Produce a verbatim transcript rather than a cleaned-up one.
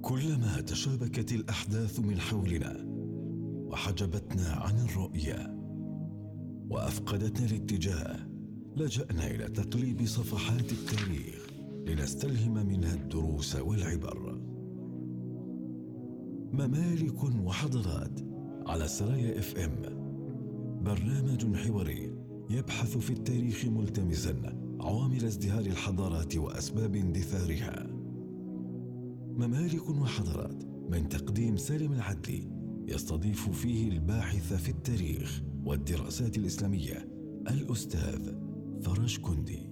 كلما تشابكت الأحداث من حولنا وحجبتنا عن الرؤية وأفقدتنا الاتجاه، لجأنا إلى تقليب صفحات التاريخ لنستلهم منها الدروس والعبر. ممالك وحضارات على سرايا اف ام، برنامج حواري يبحث في التاريخ ملتمسا عوامل ازدهار الحضارات وأسباب اندثارها. ممالك وحضارات من تقديم سالم العدلي، يستضيف فيه الباحث في التاريخ والدراسات الإسلامية الأستاذ فرج كندي.